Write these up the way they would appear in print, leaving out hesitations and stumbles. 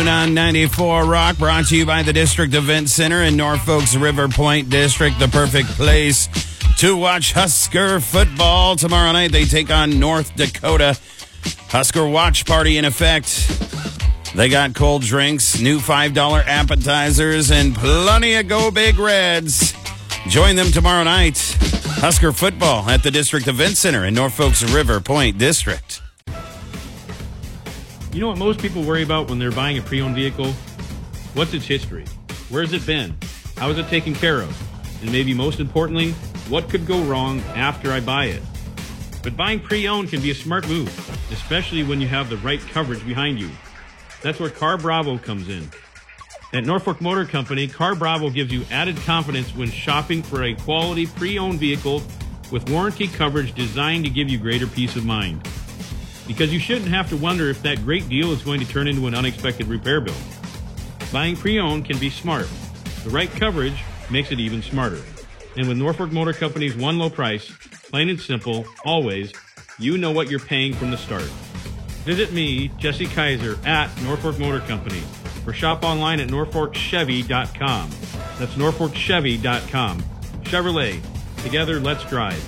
On 94 Rock, brought to you by the District Event Center in Norfolk's River Point District, the perfect place to watch Husker football. Tomorrow night, they take on North Dakota. Husker watch party in effect. They got cold drinks, new $5 appetizers, and plenty of Go Big Reds. Join them tomorrow night. Husker football at the District Event Center in Norfolk's River Point District. You know what most people worry about when they're buying a pre-owned vehicle? What's its history? Where's it been? How is it taken care of? And maybe most importantly, what could go wrong after I buy it? But buying pre-owned can be a smart move, especially when you have the right coverage behind you. That's where Car Bravo comes in. At Norfolk Motor Company, Car Bravo gives you added confidence when shopping for a quality pre-owned vehicle with warranty coverage designed to give you greater peace of mind. Because you shouldn't have to wonder if that great deal is going to turn into an unexpected repair bill. Buying pre-owned can be smart. The right coverage makes it even smarter. And with Norfolk Motor Company's one low price, plain and simple, always, you know what you're paying from the start. Visit me, Jesse Kaiser, at Norfolk Motor Company, or shop online at norfolkchevy.com. That's norfolkchevy.com. Chevrolet. Together, let's drive.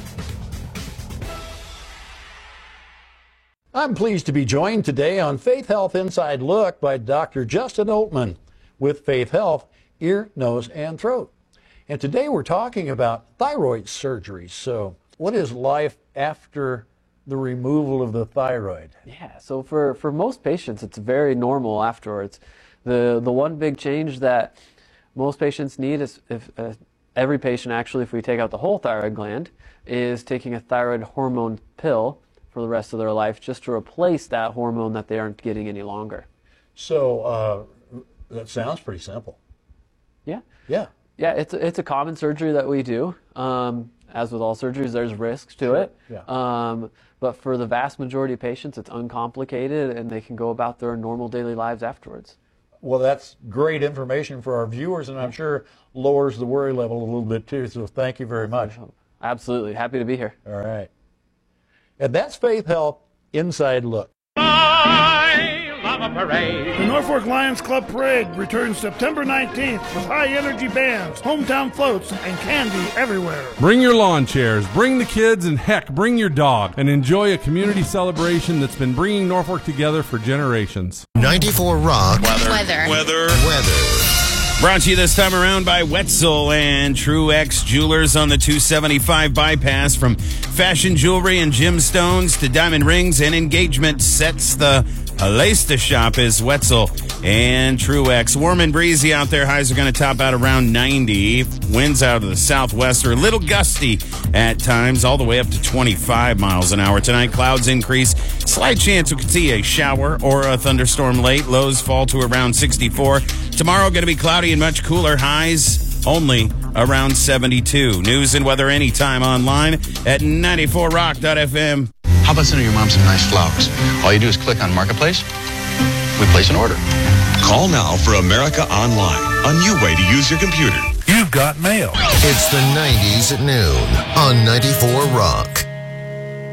I'm pleased to be joined today on Faith Health Inside Look by Dr. Justin Oltman with Faith Health, Ear, Nose, and Throat. And today we're talking about thyroid surgery. So what is life after the removal of the thyroid? Yeah, so for most patients, it's very normal afterwards. The one big change that most patients need is, if every patient actually, if we take out the whole thyroid gland, is taking a thyroid hormone pill for the rest of their life, just to replace that hormone that they aren't getting any longer. So that sounds pretty simple. Yeah. Yeah. Yeah, it's a common surgery that we do. As with all surgeries, there's risks to it. Yeah. But for the vast majority of patients, it's uncomplicated, and they can go about their normal daily lives afterwards. Well, that's great information for our viewers, and I'm sure lowers the worry level a little bit too. So thank you very much. Absolutely. Happy to be here. All right. And that's Faith Health Inside Look. I love a parade. The Norfolk Lions Club Parade returns September 19th with high-energy bands, hometown floats, and candy everywhere. Bring your lawn chairs, bring the kids, and heck, bring your dog, and enjoy a community celebration that's been bringing Norfolk together for generations. 94 Rock. Weather. Brought to you this time around by Wetzel and Truex Jewelers on the 275 bypass. From fashion jewelry and gemstones to diamond rings and engagement sets, the place to shop is Wetzel and Truex. Warm and breezy out there. Highs are going to top out around 90. Winds out of the southwest are a little gusty at times, all the way up to 25 miles an hour. Tonight, clouds increase. Slight chance we could see a shower or a thunderstorm late. Lows fall to around 64. Tomorrow, going to be cloudy and much cooler. Highs only around 72. News and weather anytime online at 94rock.fm. How about sending your mom some nice flowers? All you do is click on Marketplace. We place an order. Call now for America Online, a new way to use your computer. You've got mail. It's the 90s at noon on 94 Rock.